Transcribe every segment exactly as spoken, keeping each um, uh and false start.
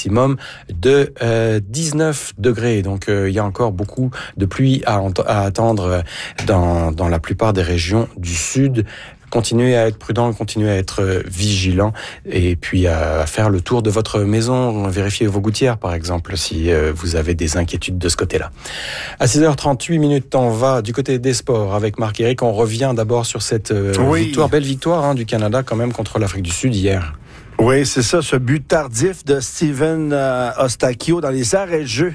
maximum de euh, dix-neuf degrés. Donc euh, il y a encore beaucoup de pluie à, à attendre dans, dans la plupart des régions du sud. Continuez à être prudent, continuez à être vigilant et puis à faire le tour de votre maison, vérifier vos gouttières par exemple si vous avez des inquiétudes de ce côté-là. À six heures trente-huit minutes, on va du côté des sports avec Marc-Éric. On revient d'abord sur cette oui. victoire, belle victoire hein, du Canada quand même contre l'Afrique du Sud hier. Oui, c'est ça, ce but tardif de Steven euh, Eustáquio dans les arrêts de jeu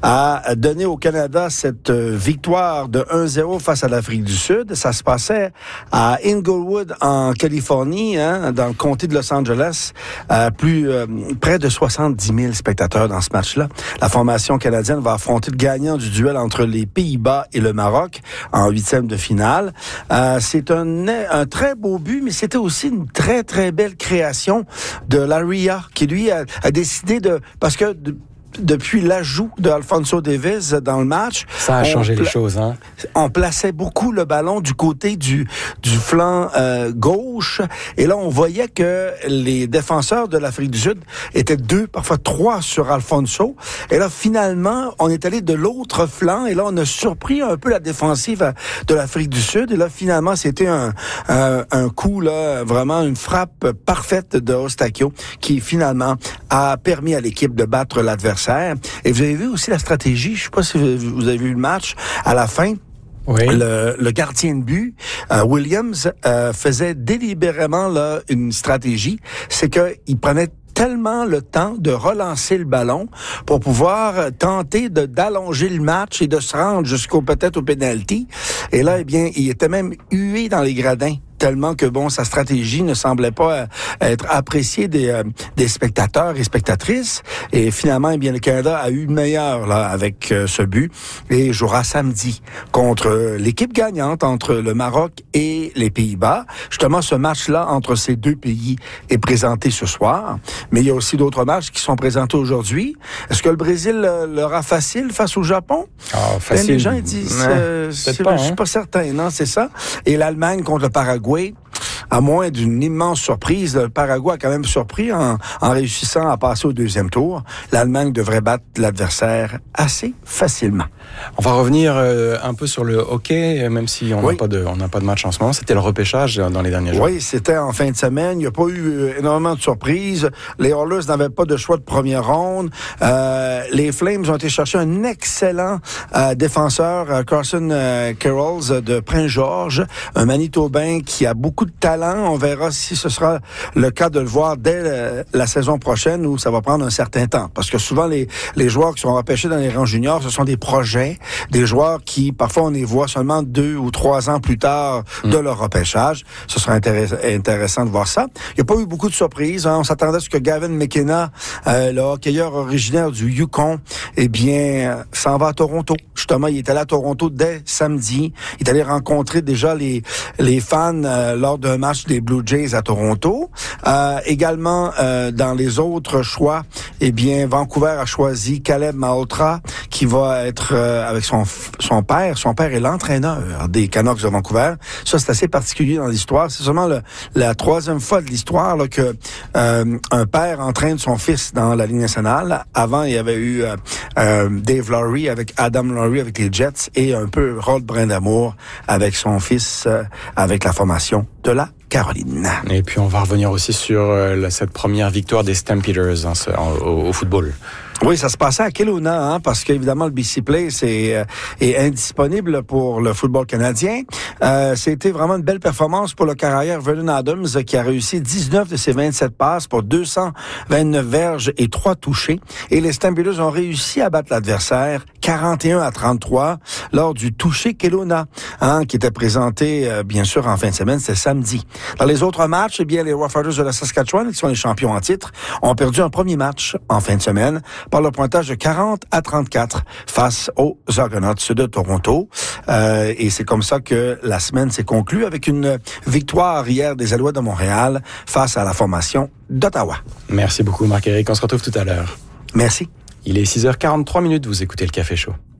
a donné au Canada cette euh, victoire de un zéro face à l'Afrique du Sud. Ça se passait à Inglewood, en Californie, hein, dans le comté de Los Angeles. Euh, plus euh, près de soixante-dix mille spectateurs dans ce match-là. La formation canadienne va affronter le gagnant du duel entre les Pays-Bas et le Maroc en huitième de finale. Euh, c'est un, un très beau but, mais c'était aussi une très, très belle création de Laryea, qui lui a, a décidé de... Parce que... De, depuis l'ajout de Alphonso Davies dans le match... Ça a changé pla- les choses, hein? On plaçait beaucoup le ballon du côté du, du flanc euh, gauche. Et là, on voyait que les défenseurs de l'Afrique du Sud étaient deux, parfois trois sur Alphonso. Et là, finalement, on est allé de l'autre flanc. Et là, on a surpris un peu la défensive de l'Afrique du Sud. Et là, finalement, c'était un, un, un coup, là, vraiment une frappe parfaite de Eustáquio qui, finalement, a permis à l'équipe de battre l'adversaire. Et vous avez vu aussi la stratégie, je ne sais pas si vous avez vu le match, à la fin, oui. le, le gardien de but, euh, Williams, euh, faisait délibérément là, une stratégie, c'est qu'il prenait tellement le temps de relancer le ballon pour pouvoir tenter de, d'allonger le match et de se rendre jusqu'au peut-être au penalty. Et là, eh bien, il était même hué dans les gradins. Tellement que, bon, sa stratégie ne semblait pas être appréciée des, euh, des spectateurs et spectatrices. Et finalement, eh bien, le Canada a eu le meilleur, là, avec euh, ce but. Et jouera samedi contre l'équipe gagnante, entre le Maroc et les Pays-Bas. Justement, ce match-là, entre ces deux pays, est présenté ce soir. Mais il y a aussi d'autres matchs qui sont présentés aujourd'hui. Est-ce que le Brésil euh, l'aura facile face au Japon? Ah, facile. Ben, les gens, ils disent, euh, c'est, pas, je suis hein? pas certain, non, c'est ça. Et l'Allemagne contre le Paraguay. À moins d'une immense surprise, le Paraguay a quand même surpris en, en réussissant à passer au deuxième tour. L'Allemagne devrait battre l'adversaire assez facilement. On va revenir euh, un peu sur le hockey, même si on n'a oui. pas de, on n'a pas de match en ce moment. C'était le repêchage dans les derniers jours. Oui, c'était en fin de semaine. Il n'y a pas eu euh, énormément de surprises. Les Oilers n'avaient pas de choix de première ronde. Euh, les Flames ont été chercher un excellent euh, défenseur, euh, Carson euh, Carols de Prince-Georges, un Manitobain qui a beaucoup de talent. On verra si ce sera le cas de le voir dès la, la saison prochaine ou ça va prendre un certain temps. Parce que souvent, les, les joueurs qui sont repêchés dans les rangs juniors, ce sont des projets, des joueurs qui, parfois, on les voit seulement deux ou trois ans plus tard de leur repêchage. Ce sera intéress- intéressant de voir ça. Il n'y a pas eu beaucoup de surprises. Hein. On s'attendait à ce que Gavin McKenna, euh, le hockeyeur originaire du Yukon, eh bien, s'en va à Toronto. Justement, il est allé à Toronto dès samedi. Il est allé rencontrer déjà les, les fans euh, lors d'un match des Blue Jays à Toronto. Euh, également, euh, dans les autres choix, eh bien, Vancouver a choisi Caleb Malhotra, qui va être euh, avec son son père. Son père est l'entraîneur des Canucks de Vancouver. Ça, c'est assez particulier dans l'histoire. C'est seulement le, la troisième fois de l'histoire là, que euh, un père entraîne son fils dans la Ligue nationale. Avant, il y avait eu euh, euh, Dave Lowry avec Adam Lowry avec les Jets et un peu Rod Brindamour avec son fils euh, avec la formation de la Caroline. Et puis on va revenir aussi sur euh, cette première victoire des Stampeders hein, au, au football. Oui, ça se passait à Kelowna, hein, parce qu'évidemment, le B C Place est, euh, est indisponible pour le football canadien. Euh, c'était vraiment une belle performance pour le carrière Vernon Adams, qui a réussi dix-neuf de ses vingt-sept passes pour deux cent vingt-neuf verges et trois touchés. Et les Stampeders ont réussi à battre l'adversaire quarante et un à trente-trois lors du touché Kelowna, hein, qui était présenté, euh, bien sûr, en fin de semaine, c'était samedi. Dans les autres matchs, eh bien, les Roughriders de la Saskatchewan, qui sont les champions en titre, ont perdu un premier match en fin de semaine par le pointage de quarante à trente-quatre face aux Argonauts de Toronto. Euh, et c'est comme ça que la semaine s'est conclue avec une victoire hier des Alouettes de Montréal face à la formation d'Ottawa. Merci beaucoup, Marc-Éric. On se retrouve tout à l'heure. Merci. Il est six heures quarante-trois minutes. Vous écoutez le Café Chaud.